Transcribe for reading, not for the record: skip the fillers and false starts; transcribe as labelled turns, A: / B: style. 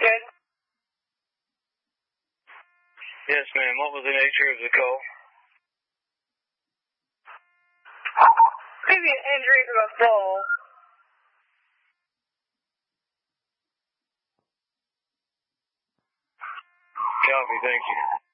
A: Good.
B: Yes, ma'am. What was the nature of the call?
A: Maybe an injury to a bull.
B: Copy, thank you.